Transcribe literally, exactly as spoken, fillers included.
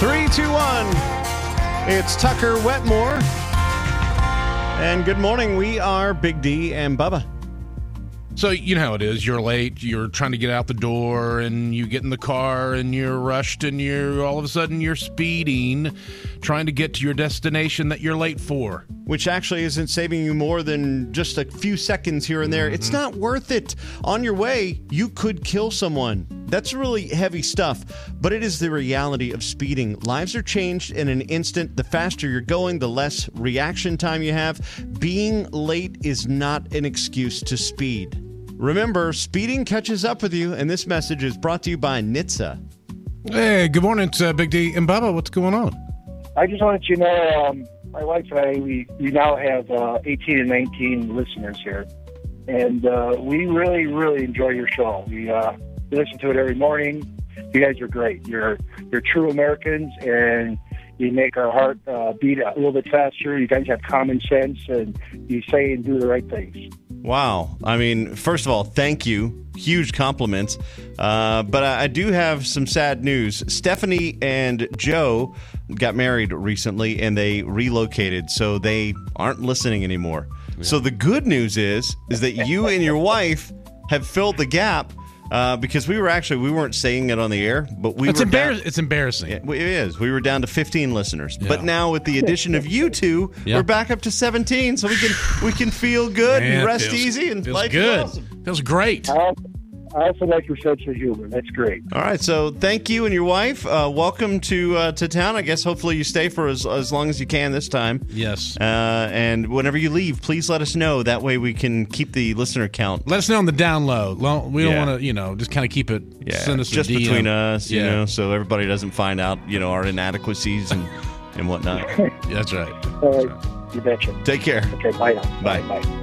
Three, two, one. It's Tucker Wetmore. And good morning. We are Big D and Bubba. So you know how it is. You're late. You're trying to get out the door, and you get in the car, and you're rushed, and you're all of a sudden you're speeding, trying to get to your destination that you're late for. Which actually isn't saving you more than just a few seconds here and there. Mm-hmm. It's not worth it. On your way, you could kill someone. That's really heavy stuff, but it is the reality of speeding. Lives are changed in an instant. The faster you're going, the less reaction time you have. Being late is not an excuse to speed. Remember, speeding catches up with you, and this message is brought to you by N H T S A. Hey, good morning, it's uh, Big D and Bubba. What's going on? I just wanted you to know, um, my wife and I, we, we now have uh, eighteen and nineteen listeners here, and uh, we really, really enjoy your show. We, uh, we listen to it every morning. You guys are great. You're you're true Americans, and you make our heart uh, beat a little bit faster. You guys have common sense, and you say and do the right things. Wow. I mean, first of all, thank you. Huge compliments. Uh, but I, I do have some sad news. Stephanie and Joe got married recently, and they relocated, so they aren't listening anymore. Yeah. So the good news is, is that you and your wife have filled the gap. Uh, because we were actually, we weren't saying it on the air, but we it's were embar- down, It's embarrassing. It, it is. We were down to fifteen listeners. Yeah. But now with the addition of you two, yeah. we're back up to seventeen, so we can we can feel good Man, and rest feels, easy. And feels life good. Is awesome. Feels great. Uh, I also like your sense of humor. That's great. All right, so thank you and your wife. Uh, welcome to uh, to town. I guess hopefully you stay for as, as long as you can this time. Yes. Uh, and whenever you leave, please let us know. That way we can keep the listener count. Let us know on the download. We don't yeah. want to, you know, just kind of keep it. Yeah, send us just a D M. between us, you yeah. know, so everybody doesn't find out, you know, our inadequacies and, and whatnot. That's right. All right. You betcha. Take care. Okay, bye now. Bye. Bye.